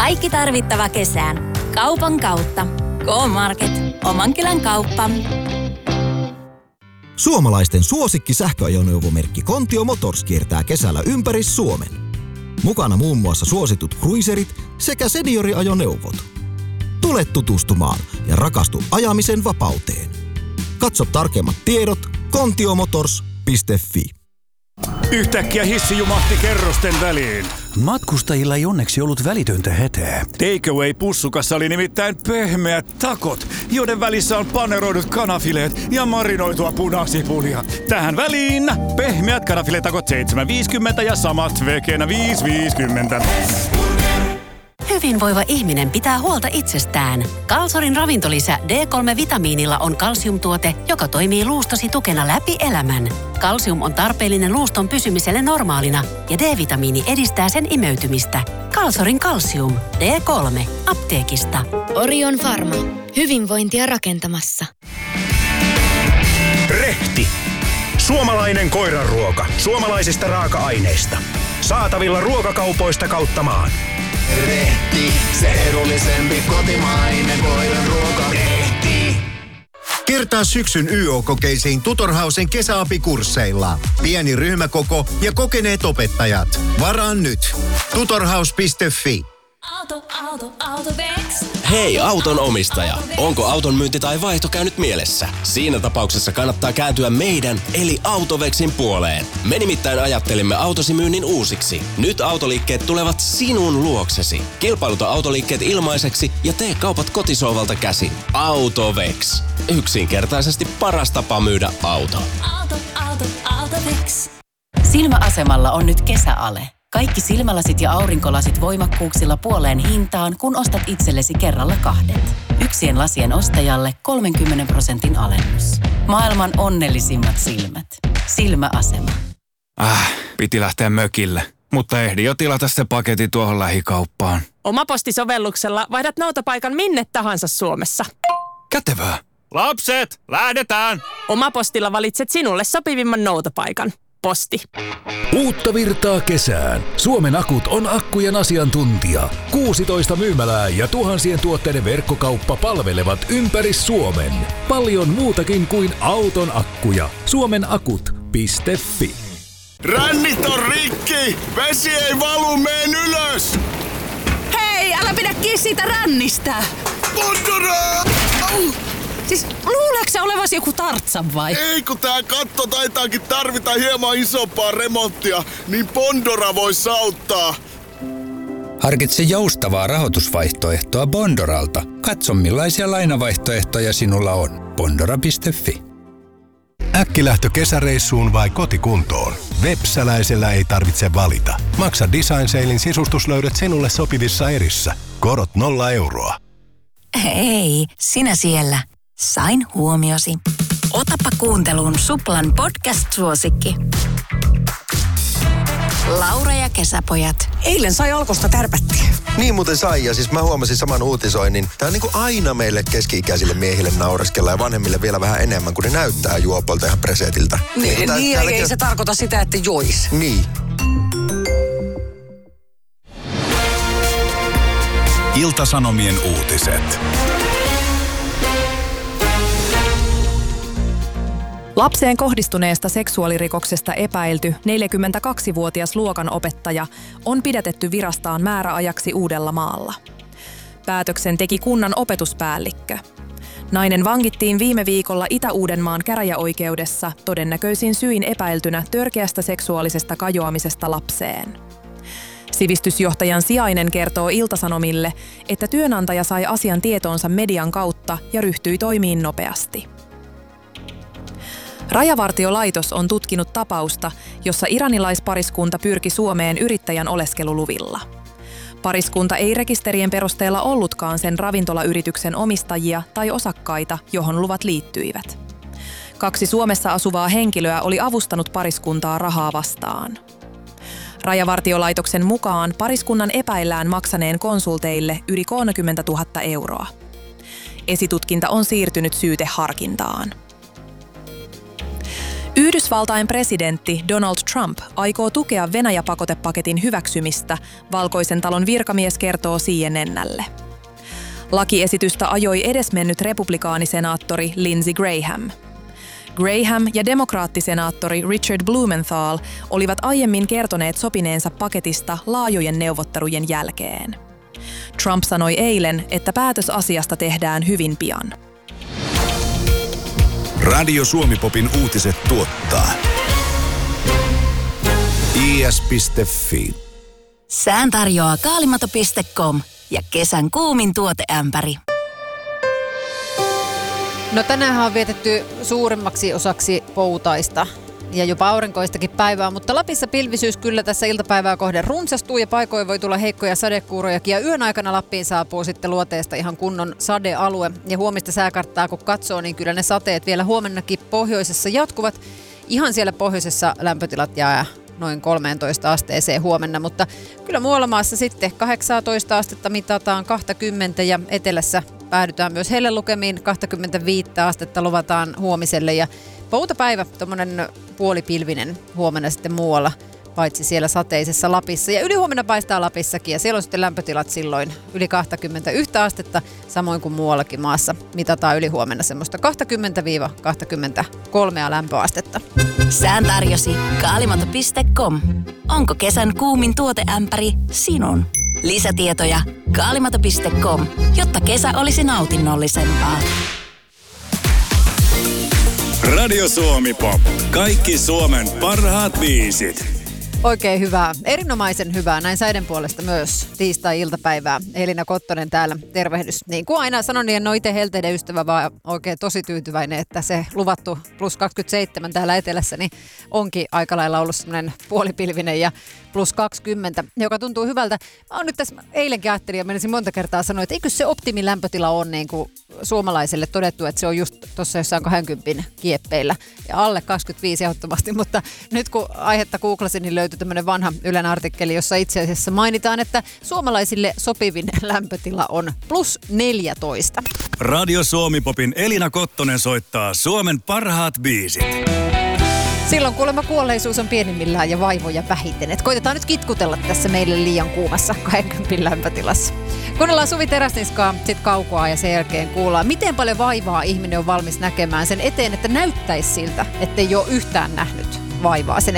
Kaikki tarvittava kesään. Kaupan kautta. K-Market. Oman kylän kauppa. Suomalaisten suosikki sähköajoneuvomerkki Kontio Motors kiertää kesällä ympäri Suomen. Mukana muun muassa suositut cruiserit sekä senioriajoneuvot. Tule tutustumaan ja rakastu ajamisen vapauteen. Katso tarkemmat tiedot kontiomotors.fi. Yhtäkkiä hissi jumahti kerrosten väliin. Matkustajilla ei onneksi ollut välitöntä hätää. Takeaway-pussukassa oli nimittäin pehmeät takot, joiden välissä on paneroidut kanafileet ja marinoitua punasipulia. Tähän väliin pehmeät kanafiletakot 7,50 ja samat vegenä 5,50. Hyvinvoiva ihminen pitää huolta itsestään. Kalsorin ravintolisä D3-vitamiinilla on kalsiumtuote, joka toimii luustosi tukena läpi elämän. Kalsium on tarpeellinen luuston pysymiselle normaalina ja D-vitamiini edistää sen imeytymistä. Kalsorin kalsium. D3. Apteekista. Orion Pharma. Hyvinvointia rakentamassa. Rehti. Suomalainen koiranruoka. Suomalaisista raaka-aineista. Saatavilla ruokakaupoista kautta maan. Rehti, se edullisempi kotimainen koiranruoka. Rehti. Kertaa syksyn YO-kokeisiin Tutorhausen kesäapikursseilla. Pieni ryhmäkoko ja kokeneet opettajat. Varaa nyt. Tutorhaus.fi. Autovex. Hei auton omistaja, onko auton myynti tai vaihto käynyt mielessä? Siinä tapauksessa kannattaa kääntyä meidän eli Autovexin puoleen. Me nimittäin ajattelimme autosi myynnin uusiksi. Nyt autoliikkeet tulevat sinun luoksesi. Kilpailuta autoliikkeet ilmaiseksi ja tee kaupat kotisohvalta käsin. Autovex. Yksinkertaisesti paras tapa myydä auto. Autovex. Silmäasemalla on nyt kesäale. Kaikki silmälasit ja aurinkolasit voimakkuuksilla puoleen hintaan, kun ostat itsellesi kerralla 2. Yksien lasien ostajalle 30% alennus. Maailman onnellisimmat silmät. Silmäasema. Piti lähteä mökille, mutta ehdin jo tilata se paketti tuohon lähikauppaan. Omapostisovelluksella vaihdat noutopaikan minne tahansa Suomessa. Kätevää. Lapset, lähdetään! Omapostilla valitset sinulle sopivimman noutopaikan. Posti. Uutta virtaa kesään. Suomen Akut on akkujen asiantuntija. 16 myymälää ja tuhansien tuotteiden verkkokauppa palvelevat ympäri Suomen. Paljon muutakin kuin auton akkuja. Suomenakut.fi. Rännit on rikki! Vesi ei valu, meen ylös! Hei, älä pidä kiinni siitä rännistä! Pontara! Siis luuleeko sä olevasi joku Tartsan vai? Ei, kun tää katto taitaakin tarvita hieman isompaa remonttia, niin Bondora vois auttaa. Harkitse joustavaa rahoitusvaihtoehtoa Bondoralta. Katso millaisia lainavaihtoehtoja sinulla on. Bondora.fi. Äkkilähtö kesäreissuun vai kotikuntoon? Vepsäläisellä ei tarvitse valita. Maksa Design Salein sisustuslöydöt sinulle sopivissa erissä. Korot 0 euroa. Hei, sinä siellä. Sain huomiosi. Otapa kuunteluun Suplan podcast-suosikki. Laura ja kesäpojat. Eilen sai Alkosta tärpättiä. Niin muuten sai, ja siis mä huomasin saman uutisoinnin. Tää on niinku aina meille keski-ikäisille miehille naureskella ja vanhemmille vielä vähän enemmän, kun ne näyttää juopolta ihan presetiltä. Niin, ei se tarkoita sitä, että jois. Niin. Ilta-Sanomien uutiset. Lapseen kohdistuneesta seksuaalirikoksesta epäilty 42-vuotias luokanopettaja on pidätetty virastaan määräajaksi Uudellamaalla. Päätöksen teki kunnan opetuspäällikkö. Nainen vangittiin viime viikolla Itä-Uudenmaan käräjäoikeudessa todennäköisin syin epäiltynä törkeästä seksuaalisesta kajoamisesta lapseen. Sivistysjohtajan sijainen kertoo Ilta-Sanomille, että työnantaja sai asian tietoonsa median kautta ja ryhtyi toimiin nopeasti. Rajavartiolaitos on tutkinut tapausta, jossa iranilaispariskunta pyrki Suomeen yrittäjän oleskeluluvilla. Pariskunta ei rekisterien perusteella ollutkaan sen ravintolayrityksen omistajia tai osakkaita, johon luvat liittyivät. 2 Suomessa asuvaa henkilöä oli avustanut pariskuntaa rahaa vastaan. Rajavartiolaitoksen mukaan pariskunnan epäillään maksaneen konsulteille yli 30 000 euroa. Esitutkinta on siirtynyt syyteharkintaan. Yhdysvaltain presidentti Donald Trump aikoo tukea Venäjä-pakotepaketin hyväksymistä, Valkoisen talon virkamies kertoo CNN:lle. Lakiesitystä ajoi edesmennyt republikaanisenaattori Lindsey Graham. Graham ja demokraattisenaattori Richard Blumenthal olivat aiemmin kertoneet sopineensa paketista laajojen neuvottelujen jälkeen. Trump sanoi eilen, että päätös asiasta tehdään hyvin pian. Radio Suomi-popin uutiset tuottaa is.fi. Sään tarjoaa kaalimato.com ja kesän kuumin tuoteämpäri. No tänään on vietetty suurimmaksi osaksi poutaista ja jopa aurinkoistakin päivää, mutta Lapissa pilvisyys kyllä tässä iltapäivää kohden runsastuu ja paikoin voi tulla heikkoja sadekuurojakin ja yön aikana Lappiin saapuu sitten luoteesta ihan kunnon sadealue. Ja huomista sääkarttaa kun katsoo, niin kyllä ne sateet vielä huomennakin pohjoisessa jatkuvat. Ihan siellä pohjoisessa lämpötilat jää noin 13 asteeseen huomenna, mutta kyllä muualla maassa sitten 18 astetta mitataan 20 ja etelässä päädytään myös hellelukemiin 25 astetta luvataan huomiselle ja poutapäivä, tuommoinen puolipilvinen huomenna sitten muualla, paitsi siellä sateisessa Lapissa. Ja ylihuomenna paistaa Lapissakin ja siellä on sitten lämpötilat silloin yli 21 astetta, samoin kuin muuallakin maassa mitataan ylihuomenna semmoista 20-23 lämpöastetta. Sään tarjosi kaalimato.com. Onko kesän kuumin tuoteämpäri sinun? Lisätietoja kaalimato.com, jotta kesä olisi nautinnollisempaa. Radio Suomi-pop. Kaikki Suomen parhaat biisit. Oikein hyvää, erinomaisen hyvää, näin säiden puolesta myös tiistai-iltapäivää. Elina Kottonen täällä, tervehdys. Niin kuin aina sanon, niin en ole itse helteiden ystävä, vaan oikein tosi tyytyväinen, että se luvattu plus 27 täällä etelässä, niin onkin aika lailla ollut semmoinen puolipilvinen ja plus 20, joka tuntuu hyvältä. Mä oon nyt tässä eilenkin ajattelin ja menisin monta kertaa sanoa, että eikö se optimilämpötila on niin kuin suomalaiselle todettu, että se on just tuossa jossain 20 kieppeillä ja alle 25 ehdottomasti, mutta nyt kun aihetta googlasin, niin löytyi tämmöinen vanha Ylen artikkeli, jossa itse asiassa mainitaan, että suomalaisille sopivin lämpötila on plus 14. Radio Suomi-popin Elina Kottonen soittaa Suomen parhaat biisit. Silloin kuulemma kuolleisuus on pienimmillään ja vaivoja vähiten. Et koitetaan nyt kitkutella tässä meille liian kuumassa 20 lämpötilassa. Kuunnellaan Suvi Teräsniskaa, sit Kaukoa ja sen jälkeen kuullaan, miten paljon vaivaa ihminen on valmis näkemään sen eteen, että näyttäisi siltä, ettei ole yhtään nähnyt vaivaa sen